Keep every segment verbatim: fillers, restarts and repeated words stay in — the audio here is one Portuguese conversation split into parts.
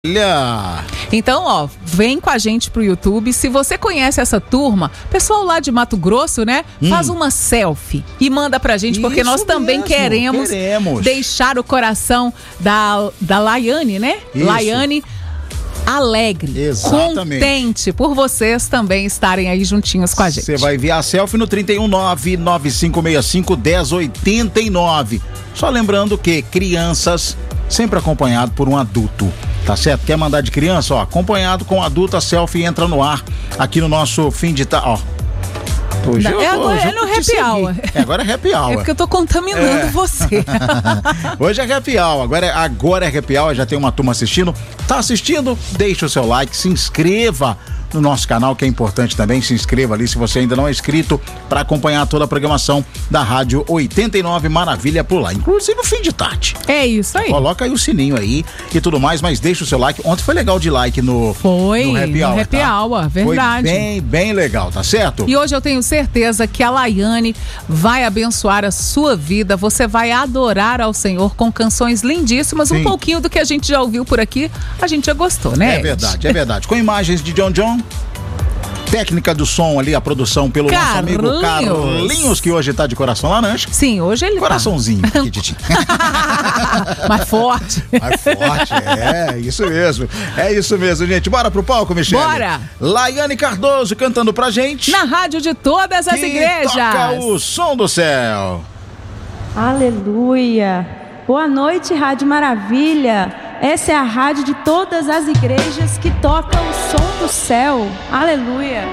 Olha! Então, ó, vem com a gente pro YouTube. Se você conhece essa turma, pessoal lá de Mato Grosso, né? Hum. Faz uma selfie e manda pra gente, porque Isso nós também mesmo, queremos, queremos deixar o coração da, da Laiane, né? Isso. Laiane alegre, exatamente, contente por vocês também estarem aí juntinhos com a gente. Você vai enviar a selfie no trinta e um, nove nove cinco seis cinco, um zero oito nove. Só lembrando que crianças sempre acompanhado por um adulto, tá certo? Quer mandar de criança, ó, acompanhado com um adulto, a selfie entra no ar aqui no nosso fim de tarde, ó. Hoje Não, eu, é agora hoje é no happy hour. É, agora é happy hour. É porque eu tô contaminando é. você. Hoje é happy hour, agora é, agora é happy hour, já tem uma turma assistindo. Tá assistindo? Deixa o seu like, se inscreva no nosso canal, que é importante também, se inscreva ali se você ainda não é inscrito, para acompanhar toda a programação da Rádio oitenta e nove Maravilha por lá, inclusive o fim de tarde. É isso aí. Coloca aí o sininho aí e tudo mais, mas deixa o seu like. Ontem foi legal de like no, foi, no Happy Hour, no Happy tá? Hour, verdade. Foi bem, bem legal, tá certo? E hoje eu tenho certeza que a Laiane vai abençoar a sua vida, você vai adorar ao Senhor com canções lindíssimas. Sim. Um pouquinho do que a gente já ouviu por aqui, a gente já gostou, né? É verdade, é verdade. Com imagens de John John, técnica do som ali, a produção pelo nosso amigo Carlinhos, que hoje tá de coração laranja. Sim, hoje ele coraçãozinho. Tá. Mais forte. Mais forte, é, isso mesmo. É isso mesmo, gente. Bora pro palco, Michele? Bora. Laiane Cardoso cantando pra gente. Na rádio de todas as que igrejas. Toca o som do céu. Aleluia. Boa noite, Rádio Maravilha. Essa é a rádio de todas as igrejas que toca o som do céu. Aleluia.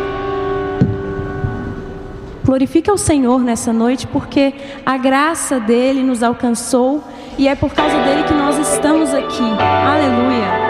Glorifique ao Senhor nessa noite, porque a graça dele nos alcançou e é por causa dele que nós estamos aqui. Aleluia.